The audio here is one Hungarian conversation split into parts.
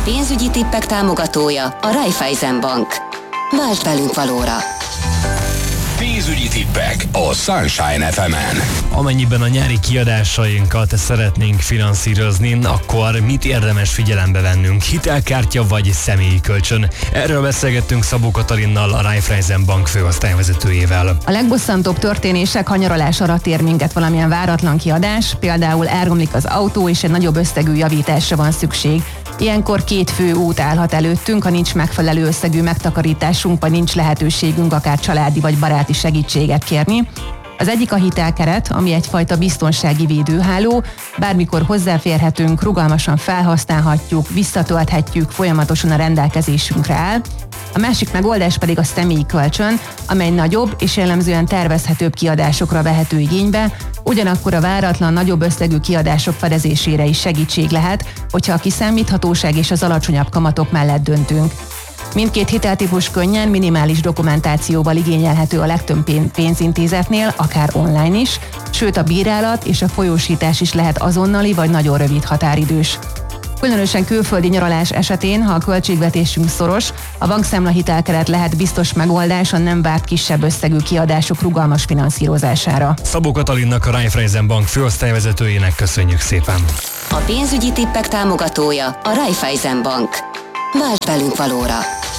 pénzügyi tippek támogatója a Raiffeisen Bank. Váltsd velünk valóra! Pénzügyi tippek a Sunshine FM-en. Amennyiben a nyári kiadásainkat szeretnénk finanszírozni, akkor mit érdemes figyelembe vennünk? Hitelkártya vagy személyi kölcsön? Erről beszélgettünk Szabó Katalinnal, a Raiffeisen Bank főosztályvezetőjével. A legbosszantóbb történések, ha nyaralásra tér minket valamilyen váratlan kiadás, például elromlik az autó és egy nagyobb összegű javításra van szükség. Ilyenkor két fő út állhat előttünk, ha nincs megfelelő összegű megtakarításunk, vagy nincs lehetőségünk akár családi vagy baráti segítséget kérni. Az egyik a hitelkeret, ami egyfajta biztonsági védőháló, bármikor hozzáférhetünk, rugalmasan felhasználhatjuk, visszatölthetjük, folyamatosan a rendelkezésünkre áll. A másik megoldás pedig a személyi kölcsön, amely nagyobb és jellemzően tervezhetőbb kiadásokra vehető igénybe, ugyanakkor a váratlan nagyobb összegű kiadások fedezésére is segítség lehet, hogyha a kiszámíthatóság és az alacsonyabb kamatok mellett döntünk. Mindkét hiteltípus könnyen, minimális dokumentációval igényelhető a legtöbb pénzintézetnél, akár online is, sőt a bírálat és a folyósítás is lehet azonnali vagy nagyon rövid határidős. Különösen külföldi nyaralás esetén, ha a költségvetésünk szoros, a bankszámla hitelkeret lehet biztos megoldás a nem várt kisebb összegű kiadások rugalmas finanszírozására. Szabó Katalinnak, a Raiffeisen Bank főosztályvezetőjének köszönjük szépen. A pénzügyi tippek támogatója a Raiffeisen Bank. Váltsd velünk valóra!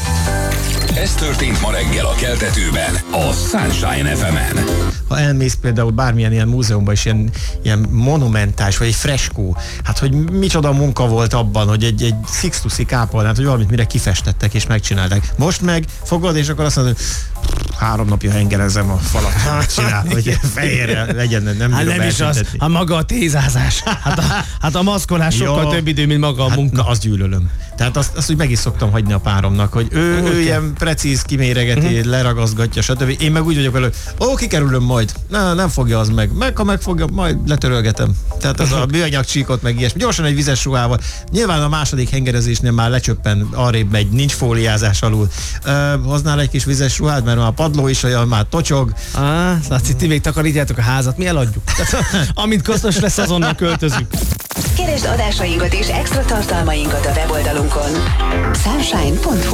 Ez történt ma reggel a Keltetőben, a Sunshine FM-en. Ha elmész például bármilyen ilyen múzeumban is ilyen monumentális, vagy egy freskó, hát hogy micsoda munka volt abban, hogy egy Sixtusi kápolnát, hogy valamit mire kifestettek és megcsinálták. Most meg fogod, és akkor azt mondod, hogy 3 napja hengerezem a falat. Csinál, hogy fejére legyen, nem hát bírom nem is az, hát maga a tézázás. Hát a maszkolás sokkal több idő, mint maga a munka. Na, azt gyűlölöm. Tehát azt, hogy meg is szoktam hagyni a páromnak, hogy ő ilyen precíz kiméregeti, leragazgatja, stb. Én meg úgy vagyok vele, kikerülöm majd. Nem fogja az meg. Ha megfogja, majd letörölgetem. Tehát az a műanyag csíkot, meg ilyesmi. Gyorsan egy vizes ruhával. Nyilván a második hengerezésnél már lecsöppen, arrébb megy, nincs fóliázás alul. Hoznál egy kis vizes ruhát, mert már a padló is olyan, már tocsog. Azt ti még takarítjátok a házat, mi eladjuk. Amint kosztos lesz, azonnal költözünk. Keresd adásainkat és extra tartalmainkat a weboldalunkon. Sunshine.hu